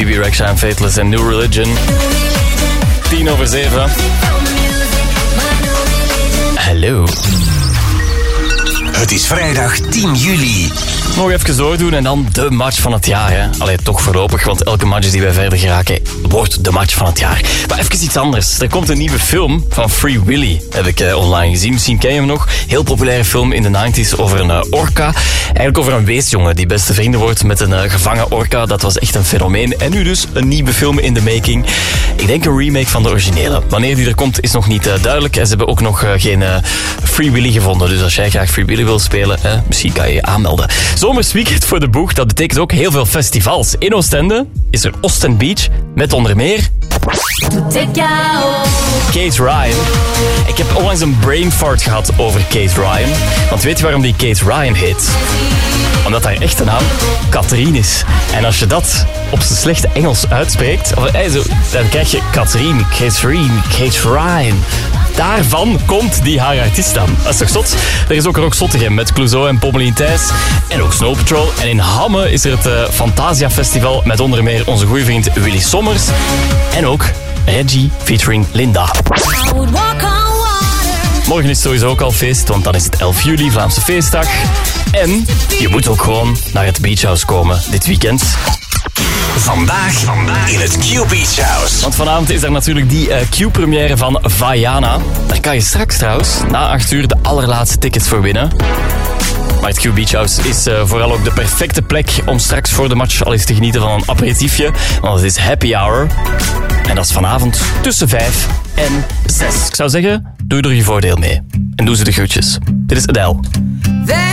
Bibi Rexha en Faithless en New Religion. 7:10. Hallo. Het is vrijdag 10 juli. Nog even doordoen en dan de match van het jaar. Hè. Allee, toch voorlopig, want elke match die wij verder geraken wordt de match van het jaar. Maar even iets anders. Er komt een nieuwe film van Free Willy, heb ik online gezien. Misschien ken je hem nog. Heel populaire film in de 90s over een orka. Eigenlijk over een weesjongen die beste vrienden wordt met een gevangen orka. Dat was echt een fenomeen. En nu dus een nieuwe film in de making. Ik denk een remake van de originele. Wanneer die er komt is nog niet duidelijk. En ze hebben ook nog geen Free Willy gevonden. Dus als jij graag Free Willy wil spelen, misschien kan je je aanmelden. Zomers weekend voor de boeg, dat betekent ook heel veel festivals. In Oostende is er Ostend Beach met onder meer Kate Ryan. Ik heb onlangs een brain fart gehad over Kate Ryan. Want weet je waarom die Kate Ryan heet? Omdat haar echte naam Catherine is. En als je dat op zijn slechte Engels uitspreekt, dan krijg je Catherine, Kate Ryan. Daarvan komt die haar artiestnaam. Dat is toch zot? Er is ook Rock Zottegem met Clouseau en Pommelien Thijs. En ook Snow Patrol. En in Hamme is er het Fantasia Festival met onder meer onze goede vriend Willy Sommers. En ook Reggie featuring Linda. Morgen is sowieso ook al feest, want dan is het 11 juli, Vlaamse feestdag. En je moet ook gewoon naar het Beach House komen dit weekend. Vandaag in het Q Beach House. Want vanavond is er natuurlijk die Q-première van Vaiana. Daar kan je straks trouwens, na 8 uur, de allerlaatste tickets voor winnen. Maar het Q Beach House is vooral ook de perfecte plek om straks voor de match al eens te genieten van een aperitiefje. Want het is happy hour. En dat is vanavond tussen 5 en 6. Ik zou zeggen, doe er je voordeel mee. En doe ze de groetjes. Dit is Adele.